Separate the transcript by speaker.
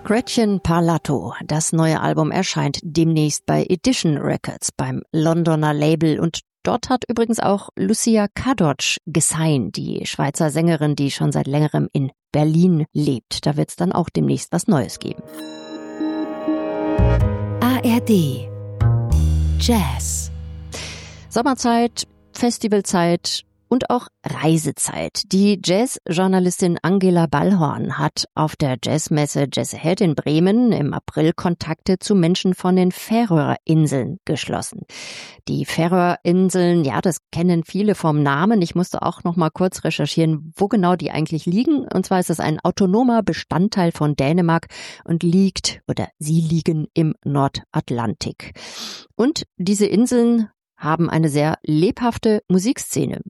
Speaker 1: Gretchen Parlato, das neue Album erscheint demnächst bei Edition Records beim Londoner Label und dort hat übrigens auch Lucia Kadocz gesigned, die Schweizer Sängerin, die schon seit längerem in Berlin lebt. Da wird es dann auch demnächst was Neues geben.
Speaker 2: ARD Jazz.
Speaker 1: Sommerzeit, Festivalzeit und auch Reisezeit. Die Jazzjournalistin Angela Ballhorn hat auf der Jazzmesse Jazz Ahead in Bremen im April Kontakte zu Menschen von den Färöerinseln geschlossen. Die Färöerinseln, ja, das kennen viele vom Namen. Ich musste auch noch mal kurz recherchieren, wo genau die eigentlich liegen. Und zwar ist es ein autonomer Bestandteil von Dänemark und sie liegen im Nordatlantik. Und diese Inseln haben eine sehr lebhafte Musikszene.